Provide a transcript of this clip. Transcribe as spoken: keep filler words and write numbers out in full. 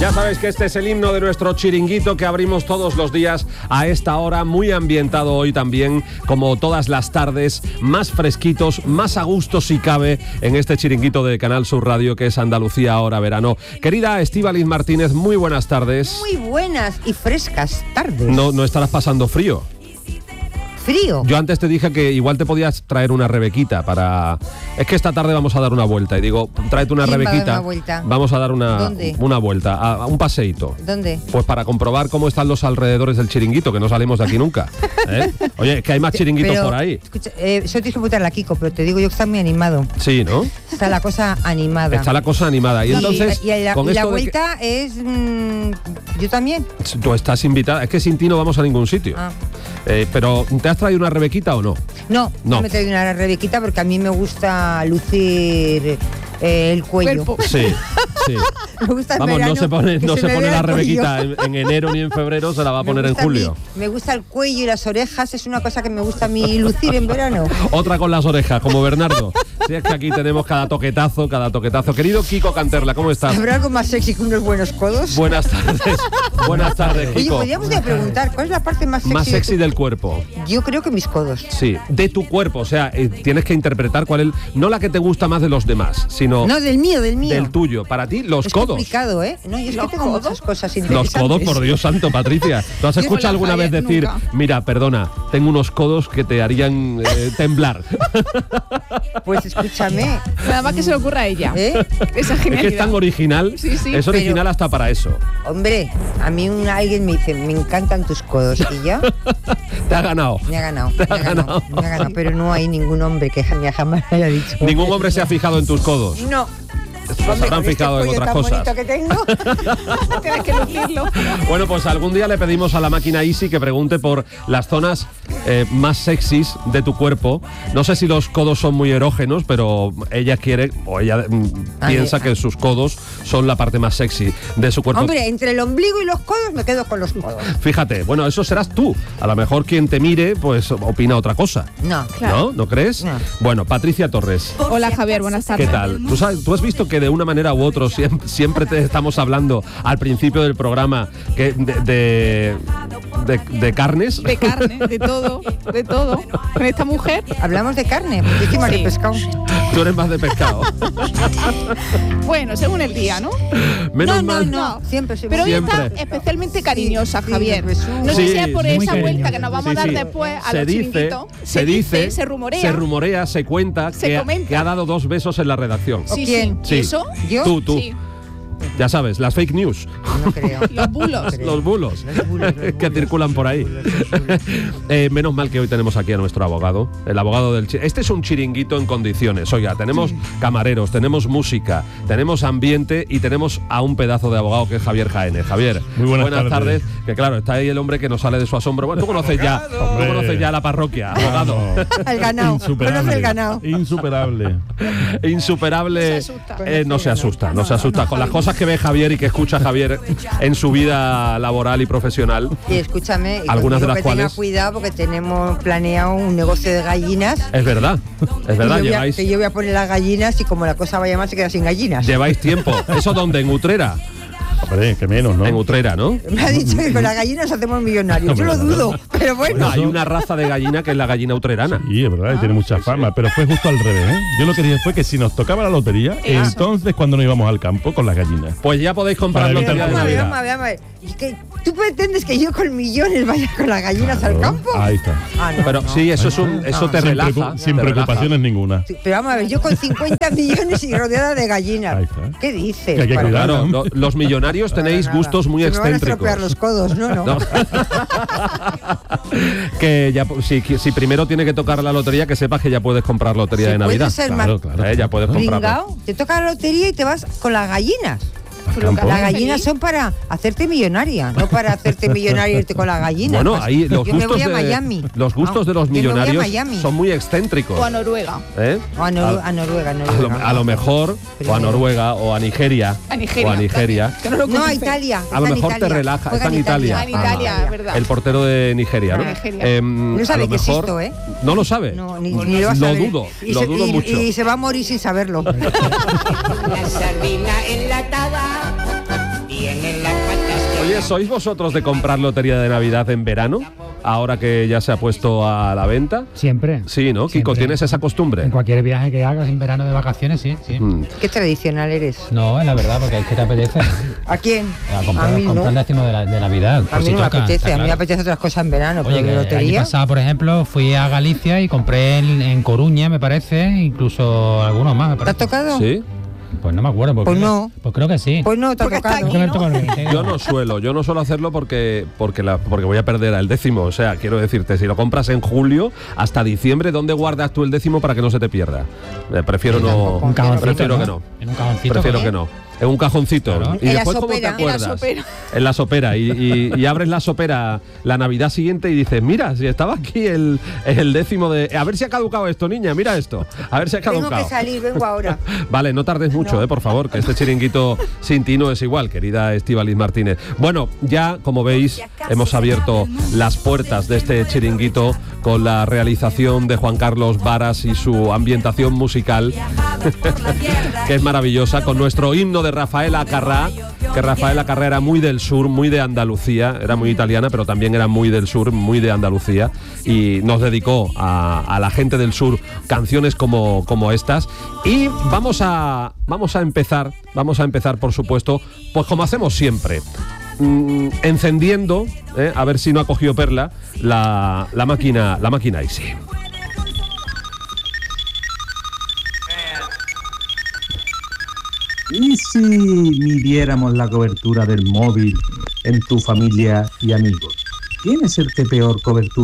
Ya sabéis que este es el himno de nuestro chiringuito que abrimos todos los días a esta hora, muy ambientado hoy también, como todas las tardes, más fresquitos, más a gusto si cabe, en este chiringuito de Canal Sur Radio que es Andalucía Ahora Verano. Querida Estíbaliz Martínez, muy buenas tardes. Muy buenas y frescas tardes. No, no estarás pasando frío. Frío. Yo antes te dije que igual te podías traer una rebequita para... Es que esta tarde vamos a dar una vuelta y digo, tráete una ¿Quién va a dar rebequita. una vuelta? Vamos a dar una, ¿Dónde? una vuelta, a, a un paseíto. ¿Dónde? Pues para comprobar cómo están los alrededores del chiringuito, que no salimos de aquí nunca. ¿Eh? Oye, es que hay más chiringuitos Pero, por ahí. Escucha, eh, eso tienes que preguntarle a Kiko, pero te digo yo que está muy animado. Sí, ¿no? Está la cosa animada. Está la cosa animada. Y, Y- entonces, y la, con y la esto de vuelta es... mm, yo también. que tú estás invitada, es que sin ti no vamos a ningún sitio. Ah. Eh, pero, ¿te has traído una rebequita o no? No, No. no me traigo una rebequita porque a mí me gusta lucir eh, el cuello. Cuerpo. Sí, sí. Me gusta el Vamos, verano, no se pone, que no se se me pone vea la el cuello. rebequita en, en enero ni en febrero, se la va a Me poner en gusta a mí- julio. me gusta el cuello y las orejas, es una cosa que me gusta a mí lucir en verano. Otra con las orejas, como Bernardo. Si es que aquí tenemos cada toquetazo, cada toquetazo. Querido Kiko Canterla, ¿cómo estás? ¿Habrá algo más sexy que unos buenos codos? Buenas tardes. Buenas tardes, Oye, Kiko. podríamos ir a preguntar, ¿cuál es la parte más sexy? Más de sexy tu- del cuerpo. Yo creo que mis codos. Sí, de tu cuerpo. O sea, eh, tienes que interpretar cuál es, no la que te gusta más de los demás, sino No, del mío, del mío. del tuyo. Para ti, los es codos. complicado, ¿eh? No, yo es que ¿Los tengo codos? muchas cosas Los interesantes. codos, por Dios santo, Patricia. ¿Tú has Yo escuchado no, alguna vez Javier, decir, nunca. mira, perdona, tengo unos codos que te harían eh, temblar? Pues escúchame, Nada más que se le ocurra a ella. ¿eh? Esa Es que genialidad. es tan original, Sí, sí, es original pero- hasta para eso. Hombre, a mí un, alguien me dice, me encantan tus codos. Y yo, Te ha ganado. me ha ganado, Te me ha ha ganado, ganado. me ha ganado. Pero no hay ningún hombre que ja- me jamás haya dicho. Ningún hombre se ha fijado en tus codos. No. Se habrán con fijado en este otras cuello tan cosas. bonito que tengo. Tienes que lucirlo. Bueno, pues algún día le pedimos a la máquina Easy que pregunte por las zonas eh, más sexys de tu cuerpo. No sé si los codos son muy erógenos, pero ella quiere, o ella mm, Ay, piensa ay. que sus codos son la parte más sexy de su cuerpo. Hombre, entre el ombligo y los codos me quedo con los codos. Fíjate, bueno, eso serás tú. A lo mejor quien te mire, pues opina otra cosa. No. Claro. ¿No? ¿No crees? No. Bueno, Patricia Torres. Hola Javier, buenas tardes. ¿Qué tal? ¿Tú, sabes- tú has visto que de una manera u otra siempre, siempre te estamos hablando al principio del programa que de, de, de- de carnes? De carne, de todo, de todo. Con esta mujer, Hablamos de carne, porque encima Sí. de pescado. Tú eres más de pescado. bueno, según el día, ¿no? Menos no, no, mal. no, siempre soy Pero hoy Siempre. está especialmente cariñiosa, Sí, Javier. sí, No sé Sí, si es por muy esa vuelta cariñosa. que nos vamos Sí, a dar sí. después a se los dice, chiringuitos. se dice, se rumorea. se rumorea, se cuenta Se que, comenta. que ha dado dos besos en la redacción. Sí, ¿Quién? sí. ¿Y eso? ¿Yo? Tú, tú. Sí. Ya sabes, las fake news. No creo. Los bulos. creo. Los bulos, Los bulos, los que bulos. circulan por ahí. Los bulos. Eh, menos mal que hoy tenemos aquí a nuestro abogado, el abogado del chi- Este es un chiringuito en condiciones. Oiga, tenemos camareros, tenemos música, tenemos ambiente y tenemos a un pedazo de abogado que es Javier Jaéne. Javier, Muy buenas tardes. tardes. Que claro, está ahí el hombre que no sale de su asombro. Bueno, tú conoces ya, tú Hombre. conoces ya la parroquia, abogado. El ganado. Insuperable. Conoce el ganado. Insuperable. Insuperable. No se asusta. Eh, no se asusta, no se asusta. Con las cosas que ve Javier y que escucha Javier en su vida laboral y profesional. Y escúchame, y Algunas de contigo las que cuales- tenga cuidado porque tenemos planeado un negocio de gallinas. Es verdad, es verdad, Y yo voy a- lleváis, que yo voy a poner las gallinas y como la cosa vaya mal se queda sin gallinas. lleváis tiempo. ¿Eso dónde? En Utrera. Hombre, que menos, ¿no? En Utrera, ¿no? Me ha dicho que con las gallinas hacemos millonarios. Yo lo dudo, pero bueno. No, hay una raza de gallina que es la gallina utrerana. Sí, es verdad, y tiene mucha fama, pero fue justo al revés, ¿eh? Yo lo que dije fue que si nos tocaba la lotería, Eso. entonces cuando nos íbamos al campo con las gallinas. Pues ya podéis comprar Para lotería evitar de Vamos a ver, Navidad. vamos a ver, vamos a ver. ¿Y que tú pretendes que yo con millones vaya con las gallinas al campo? Ahí está. Ah, no, Pero no. sí, eso es un, eso te sin relaja. preocu- sin te relaja. preocupaciones ninguna. Sí, pero vamos a ver, yo con cincuenta millones y rodeada de gallinas. Ahí está. ¿Qué dices? Que hay que Para- cuidar. Claro, lo- los millonarios tenéis nada. gustos muy Se me van a excéntricos. estropear los codos, no, no. No. Que ya, si, si primero tiene que tocar la lotería, que sepas que ya puedes comprar lotería Se de puede Navidad. ser Claro, más- claro. Eh, ya puedes comprarlo. Pringao, te toca la lotería y te vas con las gallinas. Al Pero campo. Las Feliz. gallinas son para hacerte millonaria, no para hacerte millonaria y irte con las gallinas. Bueno, Pues, ahí los yo me gustos voy a de Miami. los gustos Ah, de los yo me voy a millonarios Miami. son muy excéntricos. O a Noruega. ¿Eh? O a, Noru- A- a Noruega, A Noruega. lo, a lo mejor, Pero o a no. Noruega, o a Nigeria. A Nigeria. O a Nigeria. Que no lo No, a conoce. Italia. A lo está en mejor te Italia. relaja, Juega está en Italia. Ah, en Italia, es verdad. El portero de Nigeria, ¿no? De Nigeria. Em, No sabe a lo que mejor, existo, ¿eh? No lo sabe. No, ni, ni lo va a Lo saber. dudo, y lo se, dudo y- mucho. Y se va a morir sin saberlo. La sardina enlatada y en el Oye, ¿sois vosotros de comprar lotería de Navidad en verano? Ahora que ya se ha puesto a la venta. Siempre. Sí, ¿no? Siempre. Kiko, ¿tienes esa costumbre? En cualquier viaje que hagas en verano de vacaciones, sí, sí. Mm. Qué tradicional eres. No, es la verdad, porque es que te apetece. ¿A quién? A comprar, a mí comprar no. el décimo de, la, de Navidad. A por mí si no me toca, apetece, está a mí me claro. apetece otras cosas en verano, Oye, pero que de el año lotería. pasado, por ejemplo, fui a Galicia y compré en, en Coruña, me parece, incluso algunos más, me ¿Te has parece. tocado? ¿Sí? Pues no me acuerdo. Pues, Pues creo- no. Pues creo que sí. Pues no, te ha Porque está tocado. aquí, Creo que me ¿no? tocó el veinte. Yo no suelo, yo no suelo hacerlo porque porque la, porque voy a perder al décimo. O sea, quiero decirte, si lo compras en julio hasta diciembre, ¿dónde guardas tú el décimo para que no se te pierda? Eh, prefiero Sí, no. tampoco. Un cajoncito, Prefiero ¿no? que no. En un cajoncito. Prefiero ¿no? que no. En un cajoncito. Claro. Y En la después, ¿cómo te sopera. En la acuerdas? sopera. En la sopera. Y, y- y abres la sopera la Navidad siguiente y dices, mira, si estaba aquí el, el décimo de. A ver si ha caducado esto, niña, mira esto. A ver si ha Tengo caducado. que salir, vengo ahora. Vale, no tardes mucho, No. eh, por favor, que este chiringuito sin ti no es igual, querida Estíbaliz Martínez. Bueno, ya, como veis, hemos abierto las puertas de este chiringuito con la realización de Juan Carlos Varas y su ambientación musical, que es maravillosa, con nuestro himno de Rafael Acarrá, que Rafael Acarrá era muy del sur, muy de Andalucía, era muy italiana, pero también era muy del sur, muy de Andalucía, y nos dedicó a, a la gente del sur canciones como, como estas. Y vamos a, vamos a empezar, vamos a empezar, por supuesto, pues como hacemos siempre. Mm, encendiendo, eh, a ver si no ha cogido Perla, la, la máquina, la máquina Easy. ¿Y si midiéramos la cobertura del móvil en tu familia y amigos? ¿Quién es el que peor cobertura